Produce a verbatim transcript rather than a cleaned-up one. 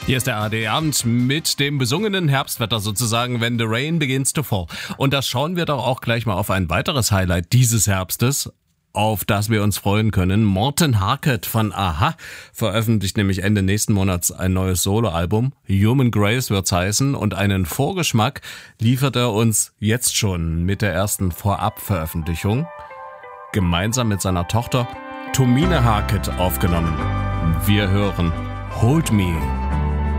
Hier ist der A R D-Abend mit dem besungenen Herbstwetter sozusagen, wenn the rain begins to fall. Und da schauen wir doch auch gleich mal auf ein weiteres Highlight dieses Herbstes, auf das wir uns freuen können. Morten Harket von a-ha veröffentlicht nämlich Ende nächsten Monats ein neues Soloalbum. Human Grace wird's heißen, und einen Vorgeschmack liefert er uns jetzt schon mit der ersten Vorabveröffentlichung. Gemeinsam mit seiner Tochter Tomine Harket aufgenommen. Wir hören Hold Me.